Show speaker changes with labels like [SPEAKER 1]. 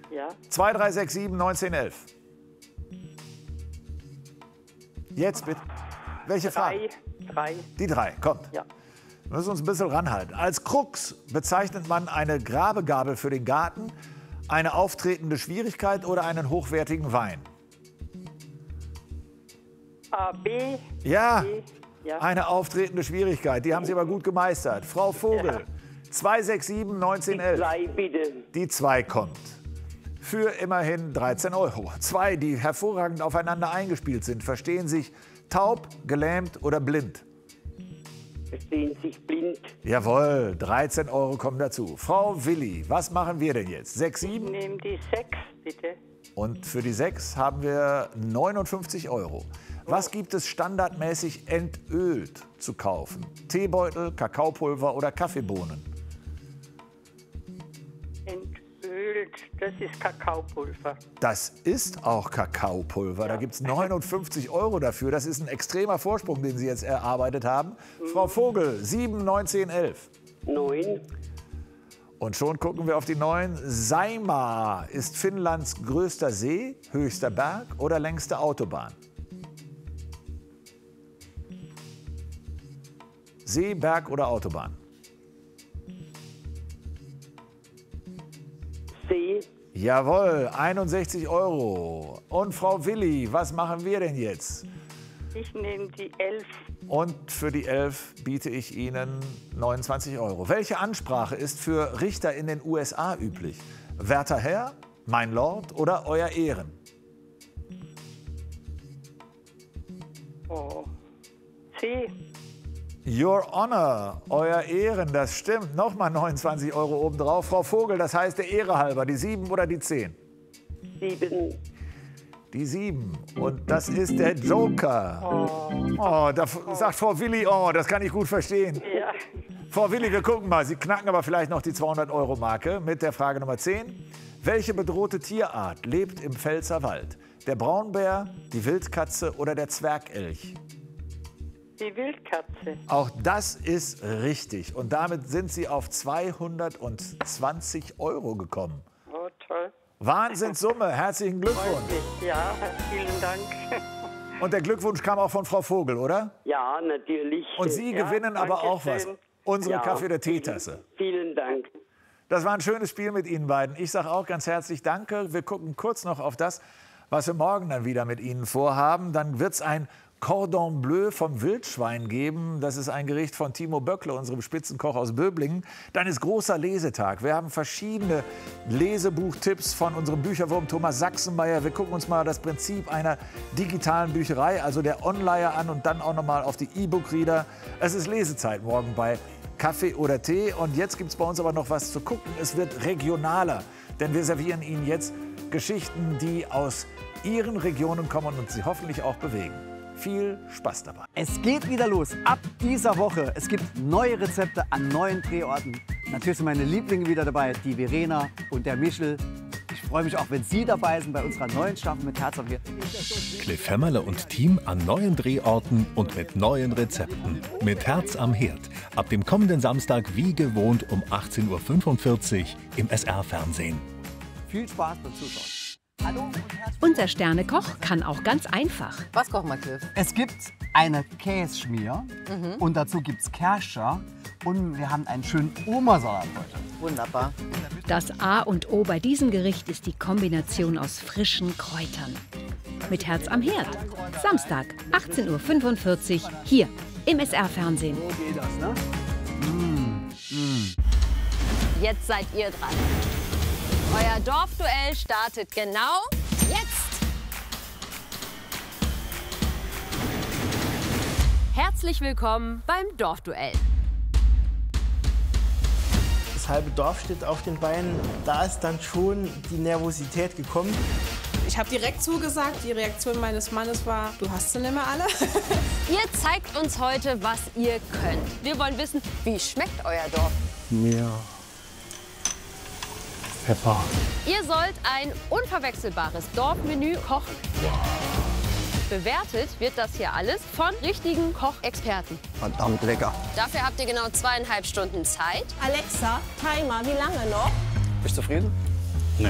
[SPEAKER 1] Ja.
[SPEAKER 2] 2367 1911. Jetzt bitte. Welche Frage?
[SPEAKER 1] 3.
[SPEAKER 2] Die 3, kommt.
[SPEAKER 1] Ja.
[SPEAKER 2] Wir müssen uns ein bisschen ranhalten. Als Krux bezeichnet man eine Grabegabel für den Garten, eine auftretende Schwierigkeit oder einen hochwertigen Wein.
[SPEAKER 1] A, B.
[SPEAKER 2] Ja,
[SPEAKER 1] B. Ja.
[SPEAKER 2] eine auftretende Schwierigkeit. Die haben Sie aber gut gemeistert. Frau Vogel, 267 1911.
[SPEAKER 1] 2 bitte.
[SPEAKER 2] Die 2 kommt. Für immerhin 13 €. 2, die hervorragend aufeinander eingespielt sind, verstehen sich taub, gelähmt oder blind.
[SPEAKER 1] Verstehen sich blind.
[SPEAKER 2] Jawohl, 13 € kommen dazu. Frau Willi, was machen wir denn jetzt? 6, 7?
[SPEAKER 1] Nehmen die 6 bitte.
[SPEAKER 2] Und für die 6 haben wir 59 €. Was gibt es standardmäßig entölt zu kaufen? Teebeutel, Kakaopulver oder Kaffeebohnen?
[SPEAKER 1] Entölt, das ist Kakaopulver.
[SPEAKER 2] Das ist auch Kakaopulver. Da gibt es 59 € dafür. Das ist ein extremer Vorsprung, den Sie jetzt erarbeitet haben. Frau Vogel, 7, 19, 11.
[SPEAKER 1] 9.
[SPEAKER 2] Und schon gucken wir auf die 9. Saimaa ist Finnlands größter See, höchster Berg oder längste Autobahn? See, Berg oder Autobahn?
[SPEAKER 1] C.
[SPEAKER 2] Jawohl, 61 €. Und Frau Willi, was machen wir denn jetzt?
[SPEAKER 1] Ich nehme die 11.
[SPEAKER 2] Und für die 11 biete ich Ihnen 29 €. Welche Ansprache ist für Richter in den USA üblich? Werter Herr, mein Lord oder Euer Ehren?
[SPEAKER 1] Oh. C.
[SPEAKER 2] Your Honor, Euer Ehren, das stimmt. Nochmal 29 € obendrauf. Frau Vogel, das heißt der Ehre halber, die 7 oder die 10?
[SPEAKER 1] 7.
[SPEAKER 2] Die 7. Und das ist der Joker. Oh, da sagt Frau Willi, oh, das kann ich gut verstehen.
[SPEAKER 1] Ja.
[SPEAKER 2] Frau Willi, wir gucken mal. Sie knacken aber vielleicht noch die 200-€-Marke mit der Frage Nummer 10. Welche bedrohte Tierart lebt im Pfälzerwald? Der Braunbär, die Wildkatze oder der Zwergelch?
[SPEAKER 1] Die Wildkatze.
[SPEAKER 2] Auch das ist richtig. Und damit sind Sie auf 220 € gekommen.
[SPEAKER 1] Oh, toll.
[SPEAKER 2] Wahnsinnssumme. Herzlichen Glückwunsch.
[SPEAKER 1] Freut mich. Ja, vielen Dank.
[SPEAKER 2] Und der Glückwunsch kam auch von Frau Vogel, oder?
[SPEAKER 1] Ja, natürlich.
[SPEAKER 2] Und Sie gewinnen aber auch was.
[SPEAKER 1] Dankeschön.
[SPEAKER 2] Unsere
[SPEAKER 1] Ja,
[SPEAKER 2] Kaffee- oder Teetasse.
[SPEAKER 1] Vielen Dank.
[SPEAKER 2] Das war ein schönes Spiel mit Ihnen beiden. Ich sage auch ganz herzlich Danke. Wir gucken kurz noch auf das, was wir morgen dann wieder mit Ihnen vorhaben. Dann wird es ein Cordon Bleu vom Wildschwein geben. Das ist ein Gericht von Timo Böckle, unserem Spitzenkoch aus Böblingen. Dann ist großer Lesetag. Wir haben verschiedene Lesebuchtipps von unserem Bücherwurm Thomas Sachsenmeier. Wir gucken uns mal das Prinzip einer digitalen Bücherei, also der Onleier, an und dann auch noch mal auf die E-Book-Reader. Es ist Lesezeit morgen bei Kaffee oder Tee. Und jetzt gibt es bei uns aber noch was zu gucken. Es wird regionaler, denn wir servieren Ihnen jetzt Geschichten, die aus Ihren Regionen kommen und Sie hoffentlich auch bewegen. Viel Spaß dabei.
[SPEAKER 3] Es geht wieder los. Ab dieser Woche. Es gibt neue Rezepte an neuen Drehorten. Natürlich sind meine Lieblinge wieder dabei, die Verena und der Michel. Ich freue mich auch, wenn Sie dabei sind bei unserer neuen Staffel mit Herz am Herd.
[SPEAKER 4] Cliff Hämmerle und Team an neuen Drehorten und mit neuen Rezepten. Mit Herz am Herd. Ab dem kommenden Samstag wie gewohnt um 18:45 Uhr im SR-Fernsehen.
[SPEAKER 3] Viel Spaß beim Zuschauen. Hallo und herzlich
[SPEAKER 5] Unser Sternekoch kann auch ganz einfach.
[SPEAKER 6] Was kochen wir, Cliff?
[SPEAKER 3] Es gibt eine Kässchmier und dazu gibt es Kerscher und wir haben einen schönen Oma-Salat heute.
[SPEAKER 6] Wunderbar.
[SPEAKER 5] Das A und O bei diesem Gericht ist die Kombination aus frischen Kräutern. Mit Herz am Herd. Samstag, 18:45 Uhr, hier im SR-Fernsehen.
[SPEAKER 3] So geht das, ne?
[SPEAKER 6] Jetzt seid ihr dran. Euer Dorfduell startet genau jetzt. Herzlich willkommen beim Dorfduell.
[SPEAKER 7] Das halbe Dorf steht auf den Beinen. Da ist dann schon die Nervosität gekommen.
[SPEAKER 8] Ich habe direkt zugesagt. Die Reaktion meines Mannes war, du hast sie nicht mehr alle.
[SPEAKER 6] Ihr zeigt uns heute, was ihr könnt. Wir wollen wissen, wie schmeckt euer Dorf?
[SPEAKER 7] Mehr Pfeffer.
[SPEAKER 6] Ihr sollt ein unverwechselbares Dorfmenü kochen. Bewertet wird das hier alles von richtigen Kochexperten.
[SPEAKER 3] Verdammt lecker.
[SPEAKER 6] Dafür habt ihr genau 2,5 Stunden Zeit.
[SPEAKER 8] Alexa, Timer, wie lange noch?
[SPEAKER 3] Bist du zufrieden?